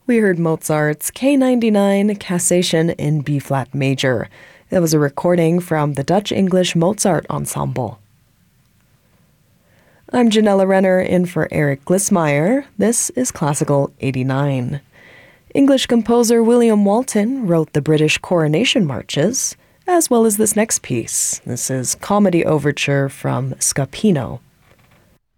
We heard Mozart's K99 Cassation in B-flat major. That was a recording from the Dutch-English Mozart Ensemble. I'm Janella Renner in for Eric Glissmeyer. This is Classical 89. English composer William Walton wrote the British coronation marches, as well as this next piece. This is Comedy Overture from Scapino.